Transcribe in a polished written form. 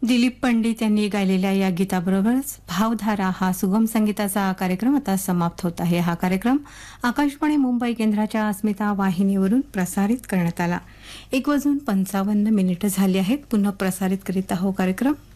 दिलीप पंडित यांनी गायलेल्या या गीताबरोबरच भावधारा हा सुगम संगीताचा कार्यक्रम आता समाप्त होत आहे. हा कार्यक्रम आकाशवाणी मुंबई केंद्राच्या अस्मिता वाहिनीवरून प्रसारित करण्यात आला. 1:55 झाली आहेत. पुन्हा प्रसारित करीत आहोत कार्यक्रम